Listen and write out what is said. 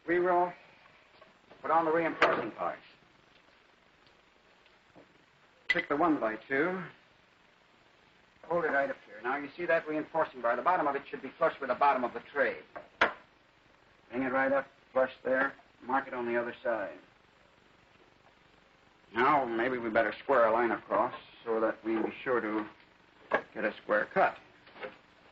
Reroll. Put on the reinforcing parts. Pick the 1x2. Hold it right up here. Now, you see that reinforcing bar? The bottom of it should be flush with the bottom of the tray. Bring it right up, flush there. Mark it on the other side. Now, maybe we better square a line across so that we be sure to get a square cut.